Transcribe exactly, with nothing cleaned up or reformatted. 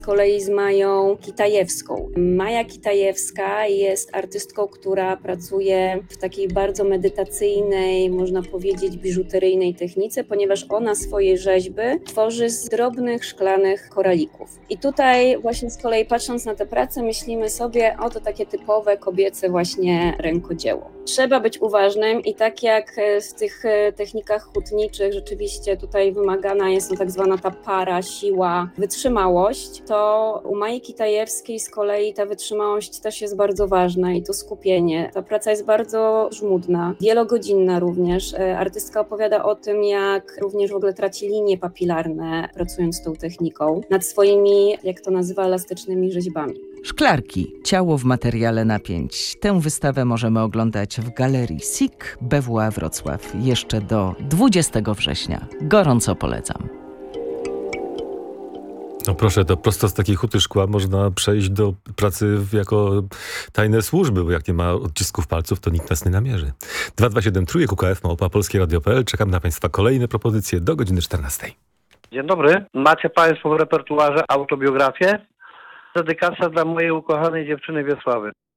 z kolei z Mają Kitajewską. Maja Kitajewska jest artystką, która pracuje w takiej bardzo medytacyjnej, można powiedzieć, biżuteryjnej technice, ponieważ ona swoje rzeźby tworzy z drobnych, szklanych koralików. I tutaj właśnie z kolei patrząc na tę pracę, myślimy sobie, o to takie typowe kobiece właśnie rękodzieło. Trzeba być uważnym i tak jak w tych technikach hutniczych rzeczywiście tutaj wymagana jest no, tak zwana ta para, siła, wytrzymałość, to u Mai Kitajewskiej z kolei ta wytrzymałość też jest bardzo ważna i to skupienie. Ta praca jest bardzo żmudna, wielogodzinna również. Artystka opowiada o tym, jak również w ogóle traci linie papilarne pracując z tą techniką nad swoimi, jak to nazywa, elastycznymi rzeźbami. Szklarki. Ciało w materiale napięć. Tę wystawę możemy oglądać w Galerii S I K B W A Wrocław jeszcze do dwudziestego września. Gorąco polecam. No proszę, to prosto z takiej huty szkła można przejść do pracy jako tajne służby, bo jak nie ma odcisków palców, to nikt nas nie namierzy. dwa dwa siedem trójek U K F małpa polskie radio kropka p l. Czekam na Państwa kolejne propozycje do godziny czternastej. Dzień dobry. Macie Państwo w repertuarze autobiografię? Dedykacja dla mojej ukochanej dziewczyny Wiesławy.